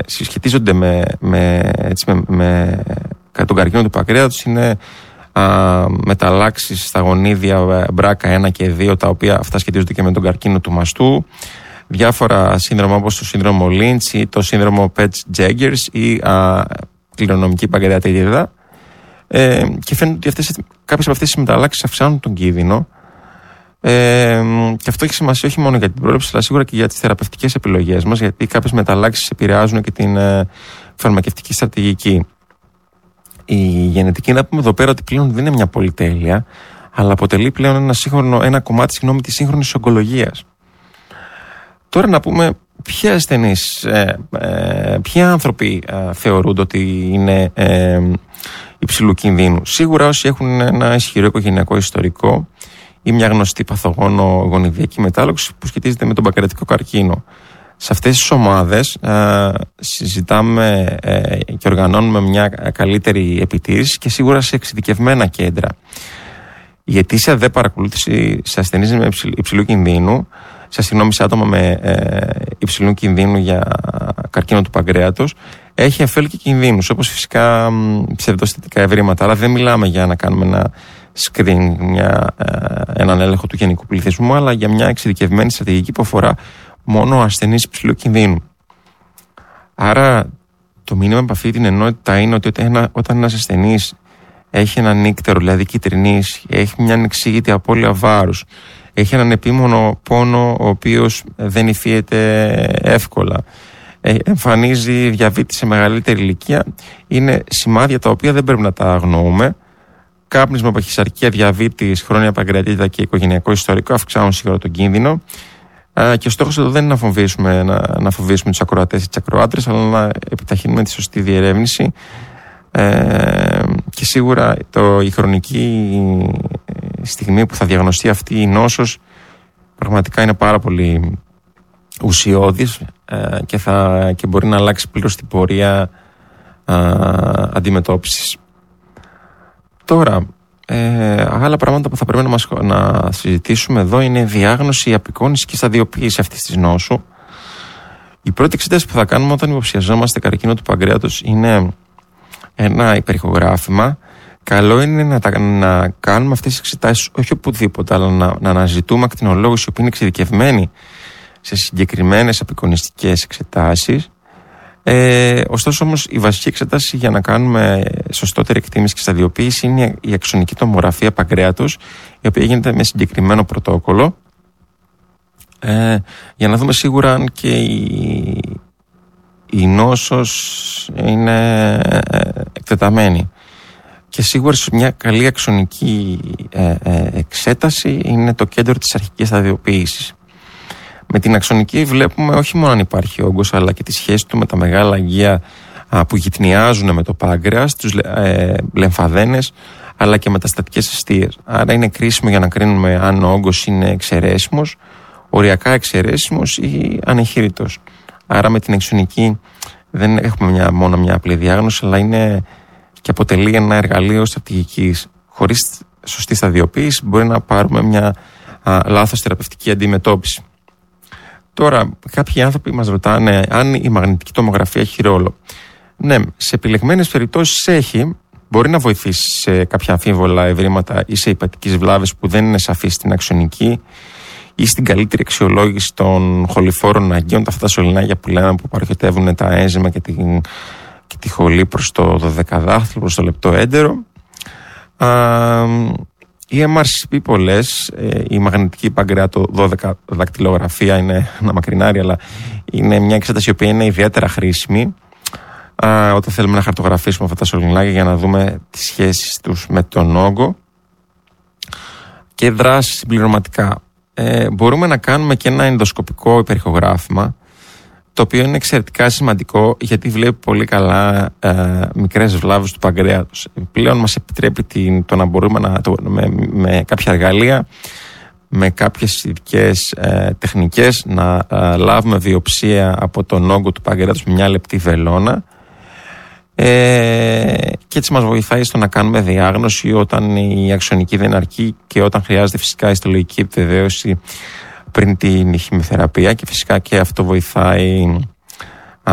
συσχετίζονται με τον καρκίνο του παγκρέατος είναι μεταλλάξεις στα γονίδια BRCA1 και 2, τα οποία αυτά σχετίζονται και με τον καρκίνο του μαστού, διάφορα σύνδρομα όπως το σύνδρομο Lynch ή το σύνδρομο Pett-Jeghers ή κληρονομική παγκρεατίτιδα, και φαίνεται ότι κάποιες από αυτές τις μεταλλάξεις αυξάνουν τον κίνδυνο, και αυτό έχει σημασία όχι μόνο για την πρόληψη αλλά σίγουρα και για τις θεραπευτικές επιλογές μας, γιατί κάποιες μεταλλάξεις επηρεάζουν και την φαρμακευτική στρατηγική. Η γενετική, να πούμε εδώ πέρα ότι πλέον δεν είναι μια πολυτέλεια, αλλά αποτελεί πλέον ένα κομμάτι της σύγχρονης ογκολογίας. Τώρα να πούμε ποιοι ασθενείς, ποιοι άνθρωποι θεωρούνται ότι είναι υψηλού κινδύνου. Σίγουρα όσοι έχουν ένα ισχυρό οικογενειακό ιστορικό ή μια γνωστή παθογόνο γονιδιακή μετάλλαξη που σχετίζεται με τον παγκρεατικό καρκίνο. Σε αυτές τις ομάδες συζητάμε και οργανώνουμε μια καλύτερη επιτήρηση και σίγουρα σε εξειδικευμένα κέντρα. Η ετήσια δε παρακολούθηση σε ασθενείς με υψηλού κινδύνου, σε άτομα με υψηλού κινδύνου για καρκίνο του παγκρέατος, έχει αφέλει κινδύνους, όπως φυσικά ψευδοαισθητικά ευρήματα, αλλά δεν μιλάμε για να κάνουμε ένα screening, έναν έλεγχο του γενικού πληθυσμού, αλλά για μια εξειδικευμένη στρατηγική που αφορά μόνο ασθενείς υψηλού κινδύνου. Άρα το μήνυμα από αυτή την ενότητα είναι ότι όταν ένας ασθενής έχει έναν νύκτερο, δηλαδή κυτρινής, έχει μια ανεξήγητη απώλεια βάρους, έχει έναν επίμονο πόνο ο οποίος δεν υφίεται εύκολα, εμφανίζει διαβήτη σε μεγαλύτερη ηλικία, είναι σημάδια τα οποία δεν πρέπει να τα αγνοούμε. Κάπνισμα, παχυσαρκία, διαβήτης, χρόνια παγκρεατίτιδα και οικογενειακό ιστορικό αυξάνουν σίγουρα τον κίνδυνο. Και ο στόχος εδώ δεν είναι να φοβήσουμε τους ακροατές ή τις ακροάτρες, αλλά να επιταχύνουμε τη σωστή διερεύνηση. Και σίγουρα η χρονική στιγμή που θα διαγνωστεί αυτή η νόσος πραγματικά είναι πάρα πολύ ουσιώδης και μπορεί να αλλάξει πλήρως την πορεία αντιμετώπισης. Τώρα, άλλα πράγματα που θα πρέπει να συζητήσουμε εδώ είναι διάγνωση, απεικόνηση και σταδιοποίηση αυτής της νόσου. Η πρώτη εξέταση που θα κάνουμε όταν υποψιαζόμαστε καρκίνο του παγκρέατος είναι ένα υπερηχογράφημα. Καλό είναι να κάνουμε αυτές τις εξετάσεις όχι οπουδήποτε, αλλά να αναζητούμε ακτινολόγους οι οποίοι είναι εξειδικευμένοι σε συγκεκριμένες απεικονιστικές εξετάσεις. Ωστόσο όμως η βασική εξέταση για να κάνουμε σωστότερη εκτίμηση και σταδιοποίηση είναι η αξονική τομογραφία παγκρέατος, η οποία γίνεται με συγκεκριμένο πρωτόκολλο, για να δούμε σίγουρα αν και η νόσος είναι εκτεταμένη. Και σίγουρα σε μια καλή αξονική εξέταση είναι το κέντρο της αρχικής σταδιοποίησης. Με την αξονική βλέπουμε όχι μόνο αν υπάρχει όγκος, αλλά και τη σχέση του με τα μεγάλα αγγεία που γυτνιάζουν με το πάγκρεας, τους λεμφαδένες, αλλά και με τα στατικές αιστείες. Άρα είναι κρίσιμο για να κρίνουμε αν ο όγκος είναι εξαιρέσιμος, οριακά εξαιρέσιμος ή ανεχείρητος. Άρα με την αξονική δεν έχουμε μόνο μια απλή διάγνωση, αλλά είναι και αποτελεί ένα εργαλείο στρατηγικής. Χωρίς σωστή σταδιοποίηση μπορεί να πάρουμε μια λάθος θεραπευτική αντιμετώπιση. Τώρα, κάποιοι άνθρωποι μας ρωτάνε αν η μαγνητική τομογραφία έχει ρόλο. Ναι, σε επιλεγμένες περιπτώσεις έχει. Μπορεί να βοηθήσει σε κάποια αμφίβολα ευρήματα ή σε υπατικές βλάβες που δεν είναι σαφείς στην αξονική ή στην καλύτερη αξιολόγηση των χοληφόρων αγγείων, αυτά τα σωληνάκια που λέμε που παροχετεύουν τα ένζημα και τη χολή προς το δωδεκαδάχτυλο, προς το λεπτό έντερο. Οι MRCP πολλές, η μαγνητική παγκρεάτο 12 δακτυλογραφία είναι ένα μακρινάρι, αλλά είναι μια εξέταση η οποία είναι ιδιαίτερα χρήσιμη όταν θέλουμε να χαρτογραφήσουμε αυτά τα σωληνάκια για να δούμε τις σχέσεις τους με τον όγκο και δράσεις συμπληρωματικά. Μπορούμε να κάνουμε και ένα ενδοσκοπικό υπερηχογράφημα, το οποίο είναι εξαιρετικά σημαντικό γιατί βλέπει πολύ καλά μικρές βλάβες του παγκρέατος. Πλέον μας επιτρέπει το να μπορούμε με κάποια εργαλεία, με κάποιες ειδικές τεχνικές να λάβουμε βιοψία από τον όγκο του παγκρέατος με μια λεπτή βελόνα, και έτσι μας βοηθάει στο να κάνουμε διάγνωση όταν η αξονική δεν αρκεί και όταν χρειάζεται φυσικά ιστολογική επιβεβαίωση πριν την χημειοθεραπεία, και φυσικά και αυτό βοηθάει